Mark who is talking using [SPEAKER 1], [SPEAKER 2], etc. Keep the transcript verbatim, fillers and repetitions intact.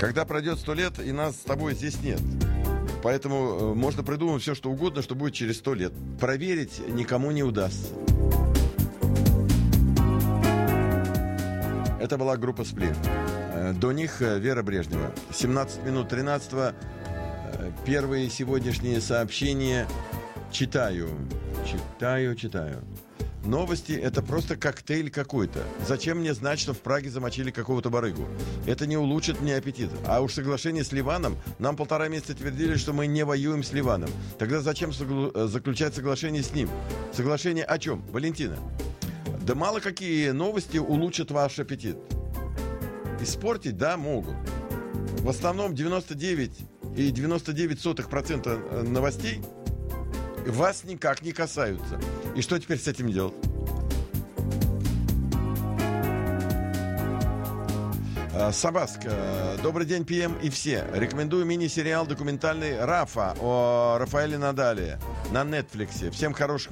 [SPEAKER 1] Когда пройдет сто лет, и нас с тобой здесь нет. Поэтому можно придумать все, что угодно, что будет через сто лет. Проверить никому не удастся. Это была группа «Сплин». До них Вера Брежнева. семнадцать минут тринадцатого. Первые сегодняшние сообщения читаю. Читаю, читаю. Новости — это просто коктейль какой-то. Зачем мне знать, что в Праге замочили какого-то барыгу? Это не улучшит мне аппетит. А уж соглашение с Ливаном, нам полтора месяца твердили, что мы не воюем с Ливаном. Тогда зачем согла- заключать соглашение с ним? Соглашение о чем, Валентина? Да мало какие новости улучшат ваш аппетит. Испортить, да, могут. В основном девяносто девять и девяносто девять сотых процента новостей вас никак не касаются. И что теперь с этим делать? Сабаска. Добрый день, ПМ и все. Рекомендую мини-сериал документальный «Рафа» о Рафаэле Надале на Netflix. Всем хороших